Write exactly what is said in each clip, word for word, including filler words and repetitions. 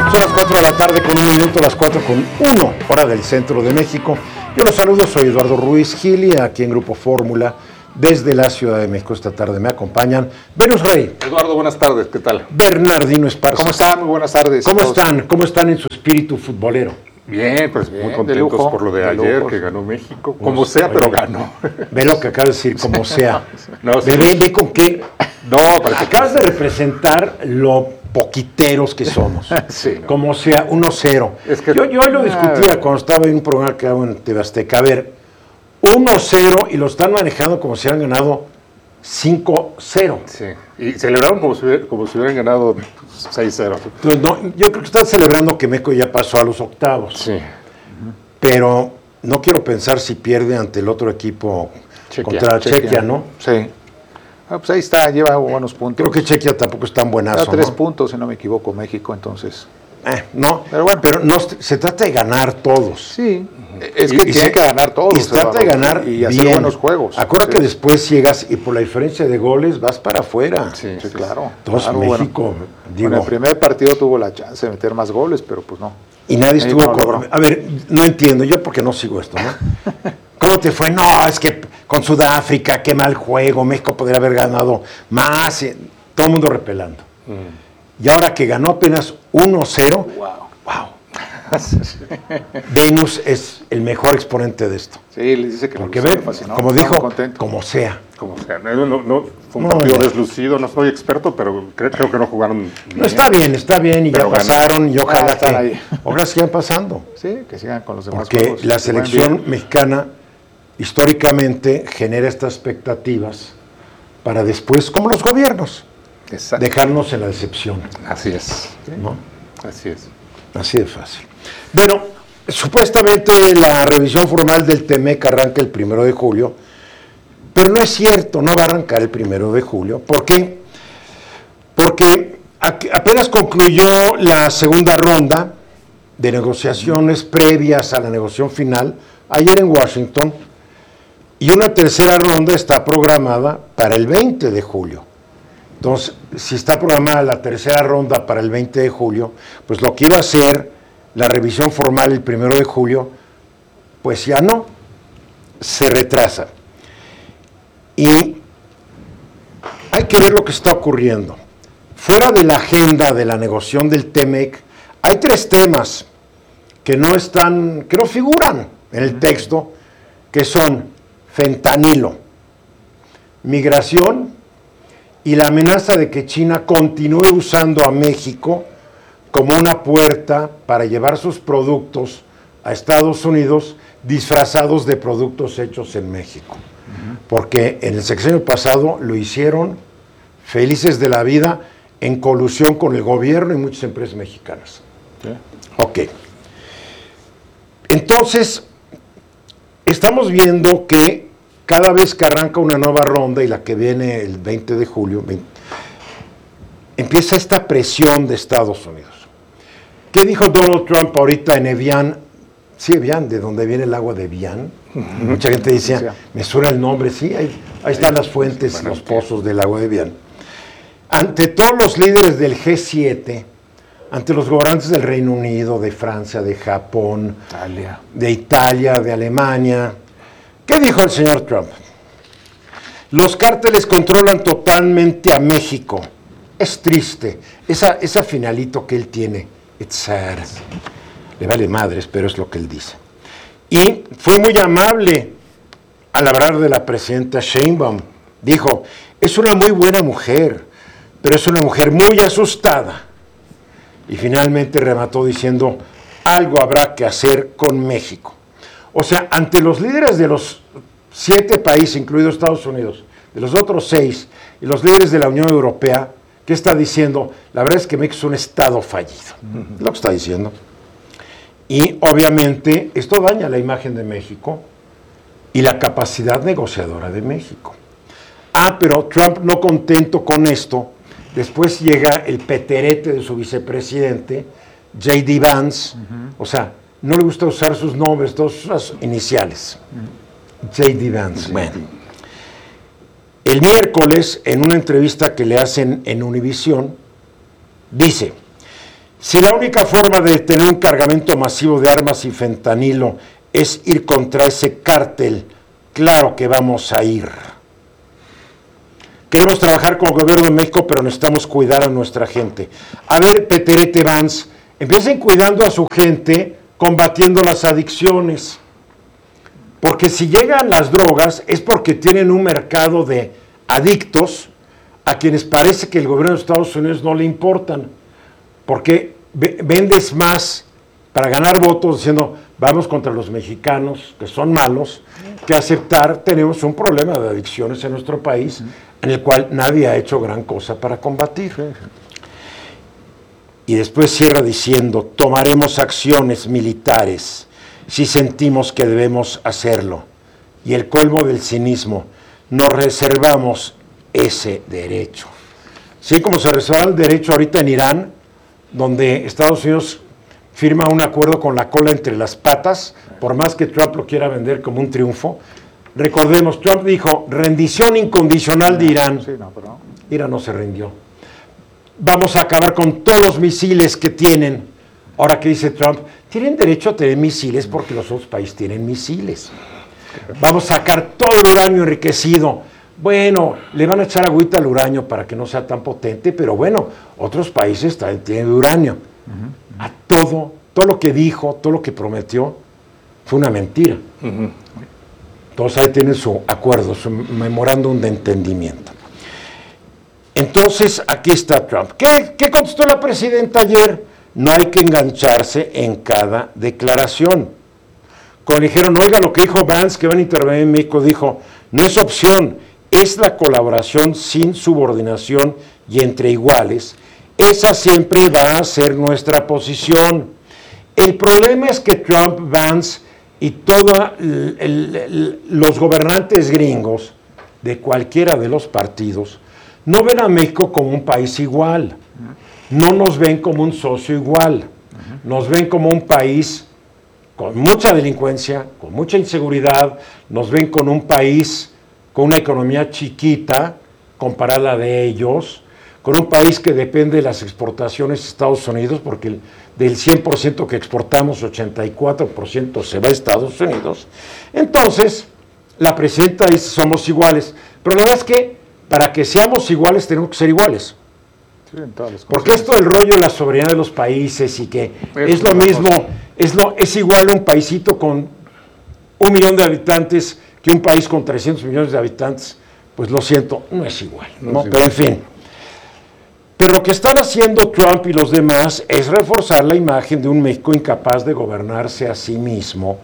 Son las cuatro de la tarde con un minuto, las cuatro con uno, hora del centro de México. Yo los saludo, soy Eduardo Ruiz Gili, aquí en Grupo Fórmula, desde la Ciudad de México. Esta tarde me acompañan Venus Rey. Eduardo, buenas tardes, ¿qué tal? Bernardino Esparza. ¿Cómo están? Muy buenas tardes. ¿Cómo están? ¿Cómo están en su espíritu futbolero? Bien, pues Bien, muy de contentos lujo, por lo de, de ayer, lujo. que ganó México. Como sea, pero ganó. Ve lo que acabas de decir, como sea. No, sí. ve, ve, ve con qué. No, para que Acabas de representar lo poquiteros que somos. Sí, no. Como sea, uno cero. Es que- yo, yo hoy lo discutía cuando estaba en un programa que hago en T V Azteca. A ver, uno cero y lo están manejando como si hubieran ganado cinco cero. Sí, y celebraron como si, hubiera- como si hubieran ganado seis cero. Entonces, no, yo creo que están celebrando que México ya pasó a los octavos. Sí. Pero no quiero pensar si pierde ante el otro equipo Chequia, contra Chequia, Chequia. ¿no? Sí. Ah, pues ahí está, lleva buenos puntos. Creo que Chequia tampoco es tan buenazo, Lleva tres ¿no? puntos, si no me equivoco, México, entonces. Eh, no, Pero bueno. pero no, se trata de ganar todos. Sí, es que Y- y tiene se- que ganar todos. Y se trata de ganar y hacer bien. buenos juegos. Acuérdate Sí. que después llegas y por la diferencia de goles vas para afuera. Sí, Sí, sí, claro. Entonces claro, bueno. México, digo, Bueno, el primer partido tuvo la chance de meter más goles, pero pues no. y nadie Ahí estuvo no con- logró. A ver, no entiendo, yo porque no sigo esto, ¿no? ¿Cómo te fue? No, es que con Sudáfrica, qué mal juego, México podría haber ganado más, y todo el mundo repelando. Y ahora que ganó apenas uno cero, Wow. wow. Venus es el mejor exponente de esto. Sí, les dice que Porque le ve, fascinó. como Estaba dijo, contento. como sea. Como sea, no, no, no, fue un No, partido no. deslucido, no soy experto, pero creo, creo que no jugaron bien. No, está bien, está bien, y ya Pero ganaron. pasaron, y ojalá Ah, están que ahí. ojalá sigan pasando. Sí, que sigan con los demás Porque juegos. la Que jueguen selección bien. mexicana históricamente genera estas expectativas para después, como los gobiernos, Exacto. dejarnos en la decepción, Así es, ¿no? así es. Así de fácil. Bueno, supuestamente la revisión formal del Temec arranca el primero de julio, pero no es cierto, no va a arrancar el primero de julio. ¿Por qué? Porque a- apenas concluyó la segunda ronda de negociaciones previas a la negociación final, ayer en Washington, y una tercera ronda está programada para el veinte de julio. Entonces, si está programada la tercera ronda para el veinte de julio, pues lo que iba a ser la revisión formal el primero de julio, pues ya no, se retrasa. Y hay que ver lo que está ocurriendo. Fuera de la agenda de la negociación del Temec, hay tres temas que no están, que no figuran en el texto, que son fentanilo, migración y la amenaza de que China continúe usando a México como una puerta para llevar sus productos a Estados Unidos disfrazados de productos hechos en México. Porque en el sexenio pasado lo hicieron felices de la vida en colusión con el gobierno y muchas empresas mexicanas. Sí. Ok. Entonces, estamos viendo que cada vez que arranca una nueva ronda y la que viene el veinte de julio, veinte, empieza esta presión de Estados Unidos. ¿Qué dijo Donald Trump ahorita en Evian? Sí, Evian, de donde viene el agua de Evian. Mucha gente dice, Sí. me suena el nombre, sí, ahí, ahí están las fuentes, los pozos del agua de Evian. Ante todos los líderes del G siete, ante los gobernantes del Reino Unido, de Francia, de Japón, Italia. de Italia, de Alemania. ¿Qué dijo el señor Trump? Los cárteles controlan totalmente a México. Es triste. Esa, esa finalito que él tiene, it's sad. Le vale madres, pero es lo que él dice. Y fue muy amable al hablar de la presidenta Sheinbaum. Dijo, es una muy buena mujer, pero es una mujer muy asustada. Y finalmente remató diciendo, algo habrá que hacer con México. O sea, ante los líderes de los siete países, incluidos Estados Unidos, de los otros seis, y los líderes de la Unión Europea, ¿qué está diciendo? La verdad es que México es un Estado fallido. Es lo que está diciendo. Y obviamente esto daña la imagen de México y la capacidad negociadora de México. Ah, pero Trump, no contento con esto, después llega el peterete de su vicepresidente, J D Vance, uh-huh. O sea, no le gusta usar sus nombres, todas sus iniciales. Uh-huh. J D Vance. Bueno. El miércoles, en una entrevista que le hacen en Univisión, dice, Si la única forma de tener un cargamento masivo de armas y fentanilo es ir contra ese cártel, claro que vamos a ir. Queremos trabajar con el gobierno de México, pero necesitamos cuidar a nuestra gente. A ver, Peterete Vance, empiecen cuidando a su gente, combatiendo las adicciones. Porque si llegan las drogas es porque tienen un mercado de adictos a quienes parece que el gobierno de Estados Unidos no le importan. Porque vendes más para ganar votos diciendo vamos contra los mexicanos que son malos, que aceptar tenemos un problema de adicciones en nuestro país en el cual nadie ha hecho gran cosa para combatir. Y después cierra diciendo, tomaremos acciones militares si sentimos que debemos hacerlo. Y el colmo del cinismo, nos reservamos ese derecho. Así como se reserva el derecho ahorita en Irán, donde Estados Unidos firma un acuerdo con la cola entre las patas, por más que Trump lo quiera vender como un triunfo. Recordemos, Trump dijo, rendición incondicional de Irán. Sí, no, pero no. Irán no se rindió. Vamos a acabar con todos los misiles que tienen. Ahora que dice Trump, tienen derecho a tener misiles porque los otros países tienen misiles. Vamos a sacar todo el uranio enriquecido. Bueno, le van a echar agüita al uranio para que no sea tan potente, pero bueno, otros países también tienen uranio. Uh-huh. A todo, todo lo que dijo, todo lo que prometió, fue una mentira. Uh-huh. Entonces ahí tienen su acuerdo, su memorándum de entendimiento. Entonces, aquí está Trump. ¿Qué, ¿Qué contestó la presidenta ayer? No hay que engancharse en cada declaración. Cuando dijeron, oiga, lo que dijo Vance, que van a intervenir en México, dijo, no es opción, es la colaboración sin subordinación y entre iguales. Esa siempre va a ser nuestra posición. El problema es que Trump, Vance y todos los gobernantes gringos de cualquiera de los partidos no ven a México como un país igual, no nos ven como un socio igual, nos ven como un país con mucha delincuencia, con mucha inseguridad, nos ven con un país con una economía chiquita comparada a la de ellos, con un país que depende de las exportaciones de Estados Unidos, porque el, del cien por ciento que exportamos, ochenta y cuatro por ciento se va a Estados Unidos. Entonces, la presidenta dice, somos iguales. Pero la verdad es que, para que seamos iguales, tenemos que ser iguales. Sí, en todas las porque esto del rollo de la soberanía de los países y que es, es lo mismo, es, lo, es igual un paisito con un millón de habitantes que un país con trescientos millones de habitantes, pues lo siento, no es igual, ¿no? No es Pero igual. En fin. Pero lo que están haciendo Trump y los demás es reforzar la imagen de un México incapaz de gobernarse a sí mismo.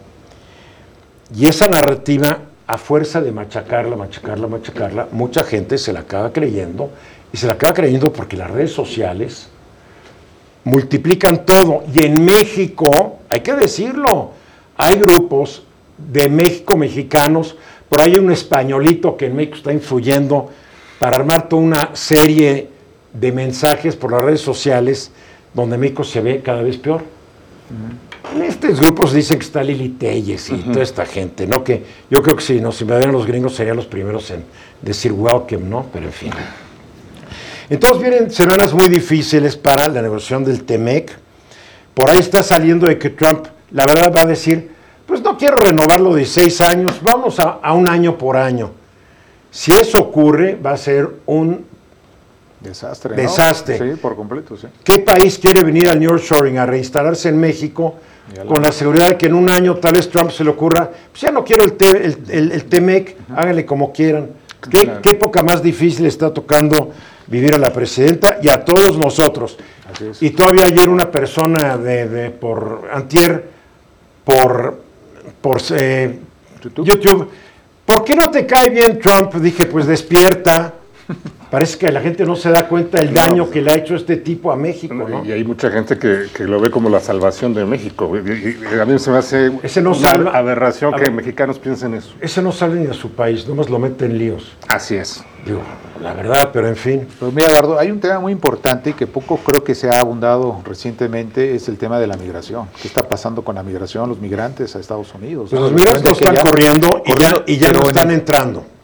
Y esa narrativa, a fuerza de machacarla, machacarla, machacarla, mucha gente se la acaba creyendo, y se la acaba creyendo porque las redes sociales multiplican todo. Y en México, hay que decirlo, hay grupos de México mexicanos, por ahí hay un españolito que en México está influyendo para armar toda una serie de mensajes por las redes sociales donde México se ve cada vez peor. Uh-huh. En estos grupos dicen que está Lili Telles y uh-huh. toda esta gente, ¿no? Que yo creo que si nos invadieran los gringos serían los primeros en decir welcome, ¿no? Pero en fin. Entonces vienen semanas muy difíciles para la negociación del T-M E C. Por ahí está saliendo de que Trump, la verdad, va a decir, pues no quiero renovarlo de seis años, vamos a, a un año por año. Si eso ocurre, va a ser un desastre. desastre. ¿No? Sí, por completo, sí. ¿Qué país quiere venir al nearshoring a reinstalarse en México con la seguridad de que en un año tal vez Trump se le ocurra, pues ya no quiero el, te, el, el, el T M E C, uh-huh. háganle como quieran? ¿Qué, claro. ¿Qué época más difícil está tocando vivir a la presidenta y a todos nosotros? Así es. Y todavía ayer una persona de, de por antier, por, por eh, YouTube. YouTube, ¿por qué no te cae bien Trump? Dije, pues despierta. Parece que la gente no se da cuenta del daño no, que le ha hecho este tipo a México, ¿no? Y hay mucha gente que, que lo ve como la salvación de México. Y, y a mí se me hace ese no una salva, aberración que mexicanos piensen eso. Ese no sale ni de su país, nomás lo mete en líos. Así es. Digo, la verdad, pero en fin. Pues mira, Eduardo, hay un tema muy importante y que poco creo que se ha abundado recientemente, es el tema de la migración. ¿Qué está pasando con la migración, los migrantes a Estados Unidos? Pues ¿no? Los migrantes están ya, corriendo y ya, y ya no están el, entrando.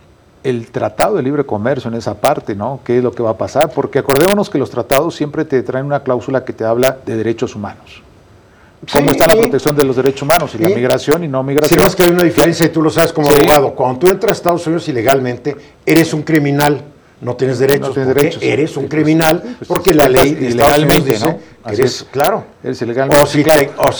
el Tratado de Libre Comercio en esa parte, ¿no? ¿Qué es lo que va a pasar? Porque acordémonos que los tratados siempre te traen una cláusula que te habla de derechos humanos. ¿Cómo Sí, está la sí. protección de los derechos humanos? Y la Sí. migración y no Si migración. no es que hay una diferencia y tú lo sabes como Sí. abogado. Cuando tú entras a Estados Unidos ilegalmente, eres un criminal, no tienes derechos. No tienes porque derechos. eres un Sí, pues, criminal, pues, porque la estás ley de Estados Unidos ilegalmente, dice ¿no? que Así eres, es. claro. Eres ilegalmente, O si, sí, claro. te, o